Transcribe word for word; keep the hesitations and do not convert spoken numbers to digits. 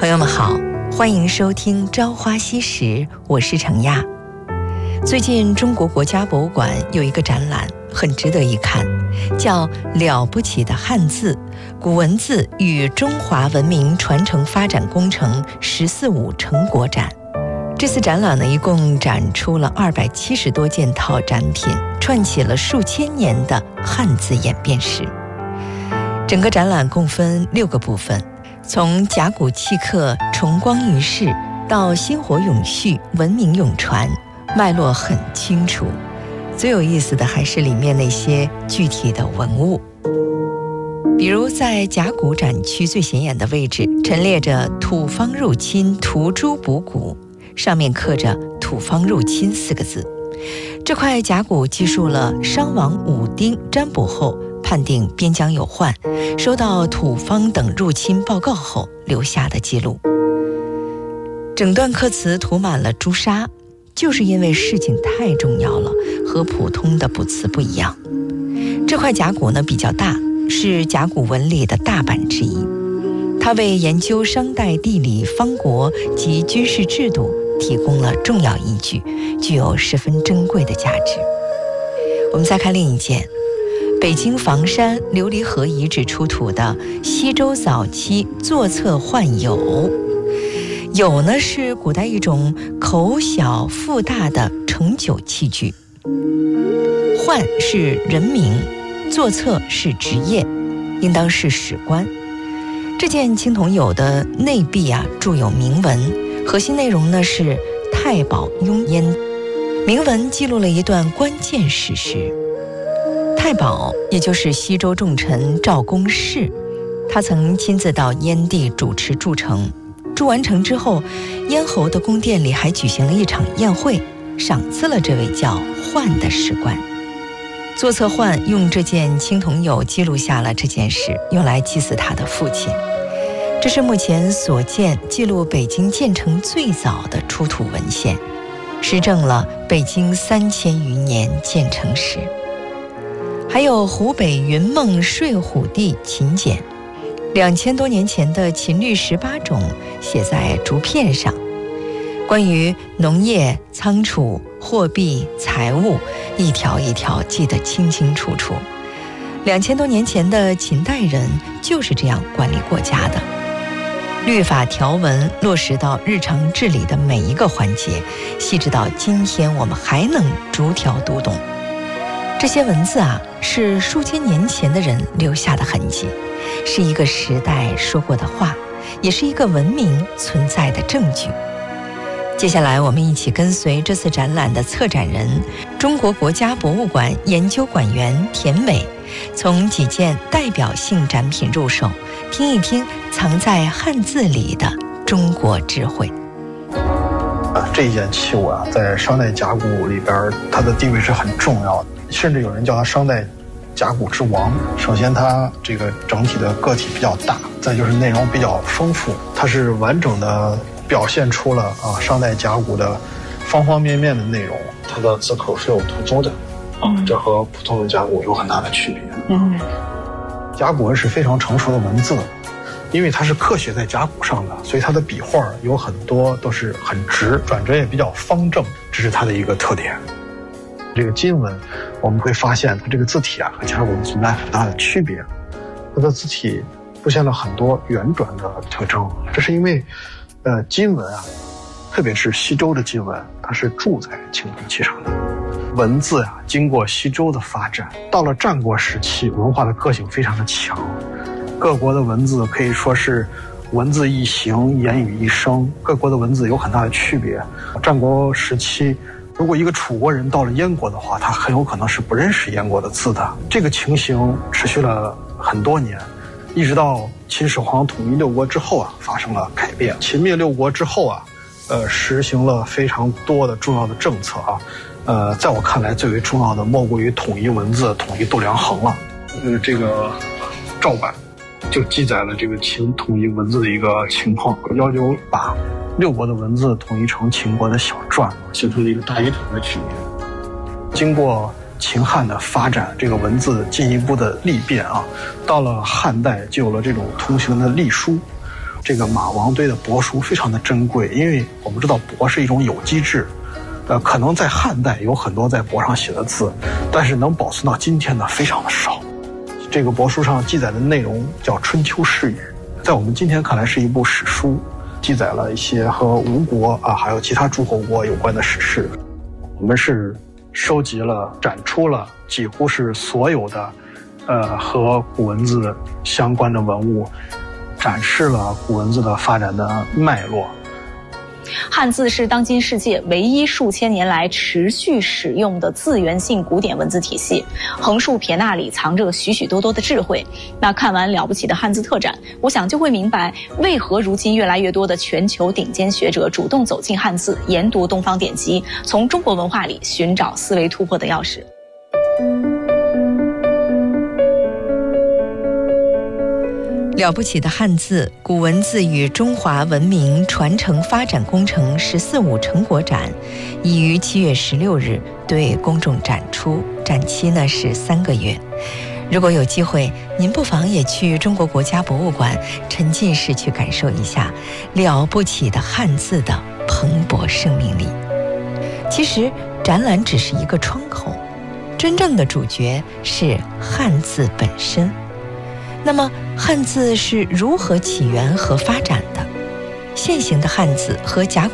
朋友们好，欢迎收听《朝花夕拾》，我是程亚。最近中国国家博物馆有一个展览很值得一看，叫《了不起的汉字：古文字与中华文明传承发展工程十四五成果展》。这次展览呢，一共展出了二百七十多件套展品，串起了数千年的汉字演变史。整个展览共分六个部分，从甲骨契刻重光于世到薪火永续、文明永传，脉络很清楚。最有意思的还是里面那些具体的文物，比如在甲骨展区最显眼的位置陈列着土方入侵涂朱补骨，上面刻着土方入侵四个字。这块甲骨记述了商王武丁占卜后判定边疆有患，收到土方等入侵报告后留下的记录。整段刻词涂满了朱砂，就是因为事情太重要了，和普通的卜辞不一样。这块甲骨呢比较大，是甲骨文里的大版之一，它为研究商代地理、方国及军事制度提供了重要依据，具有十分珍贵的价值。我们再看另一件，北京房山琉璃河遗址出土的西周早期座侧换牖。牖呢是古代一种口小腹大的盛酒器具，换是人名，座侧是职业，应当是史官。这件青铜牖的内壁啊铸有铭文，核心内容呢是太保雍燕。铭文记录了一段关键史实。太保也就是西周重臣赵公奭，他曾亲自到燕地主持筑城，筑完城之后，燕侯的宫殿里还举行了一场宴会，赏赐了这位叫涣的史官。座侧涣用这件青铜牖记录下了这件事，用来祭祀他的父亲。这是目前所见记录北京建成最早的出土文献，实证了北京三千余年建成史。还有湖北云梦睡虎地秦简，两千多年前的秦律十八种写在竹片上，关于农业、仓储、货币、财务，一条一条记得清清楚楚。两千多年前的秦代人就是这样管理国家的，律法条文落实到日常治理的每一个环节，细致到今天我们还能逐条读懂。这些文字啊，是数千年前的人留下的痕迹，是一个时代说过的话，也是一个文明存在的证据。接下来我们一起跟随这次展览的策展人，中国国家博物馆研究馆员田伟，从几件代表性展品入手，听一听藏在汉字里的中国智慧。 这一件器物啊，在商代甲骨里边，它的地位是很重要的，甚至有人叫它商代甲骨之王。首先，它这个整体的个体比较大，再就是内容比较丰富，它是完整的表现出了啊商代甲骨的方方面面的内容。它的字口是有突出的，啊，这和普通的甲骨有很大的区别。嗯，甲骨文是非常成熟的文字。因为它是刻写在甲骨上的，所以它的笔画有很多都是很直，转折也比较方正，这是它的一个特点。这个金文我们会发现它这个字体啊和甲骨文存在很大的区别，它的字体出现了很多圆转的特征，这是因为呃金文啊，特别是西周的金文，它是铸在青铜器上的。文字啊经过西周的发展，到了战国时期，文化的个性非常的强，各国的文字可以说是文字一形，言语一声，各国的文字有很大的区别。战国时期，如果一个楚国人到了燕国的话，他很有可能是不认识燕国的字的。这个情形持续了很多年，一直到秦始皇统一六国之后啊，发生了改变。秦灭六国之后啊，呃，实行了非常多的重要的政策啊。呃，在我看来，最为重要的莫过于统一文字、统一度量衡了。呃，这个赵版就记载了这个秦统一文字的一个情况，要求把六国的文字统一成秦国的小篆，形成了一个大一统的局面。经过秦汉的发展，这个文字进一步的历变啊，到了汉代就有了这种通行的隶书。 这个马王堆的帛书非常的珍贵，因为我们知道帛是一种有机质，呃，可能在汉代有很多在帛上写的字，但是能保存到今天的非常的少。这个帛书上记载的内容叫《春秋世语》，在我们今天看来是一部史书，记载了一些和吴国啊还有其他诸侯国有关的史事。我们是收集了、展出了几乎是所有的呃和古文字相关的文物，展示了古文字的发展的脉络。 汉字是当今世界唯一数千年来持续使用的自源性古典文字体系，横竖撇捺里藏着许许多多的智慧。那看完了不起的汉字特展，我想就会明白为何如今越来越多的全球顶尖学者主动走进汉字，研读东方典籍，从中国文化里寻找思维突破的钥匙。 了不起的汉字，古文字与中华文明传承发展工程“十四五”成果展，已于七月十六日对公众展出，展期呢是三个月。如果有机会，您不妨也去中国国家博物馆沉浸式去感受一下了不起的汉字的蓬勃生命力。其实展览只是一个窗口，真正的主角是汉字本身。那么汉字是如何起源和发展的？现行的汉字和甲骨